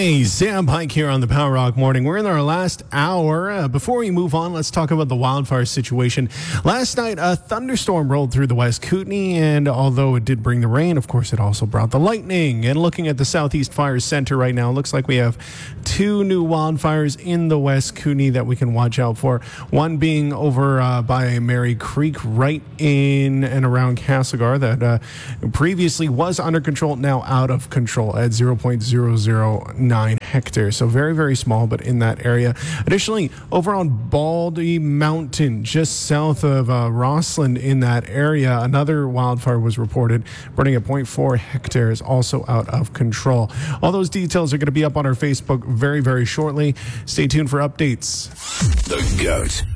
Hey, Sam Pike here on the Power Rock Morning. We're in our last hour. Before we move on, let's talk about the wildfire situation. Last night, a thunderstorm rolled through the West Kootenay, and although it did bring the rain, of course, it also brought the lightning. And looking at the Southeast Fire Center right now, it looks like we have two new wildfires in the West Kootenay that we can watch out for. One being over by Mary Creek, right in and around Castlegar, that previously was under control, now out of control at 0.009 hectares. So very, very small, but in that area. Additionally, over on Baldy Mountain, just south of Rossland in that area, another wildfire was reported, burning at 0.4 hectares, also out of control. All those details are going to be up on our Facebook very, very shortly. Stay tuned for updates. The GOAT.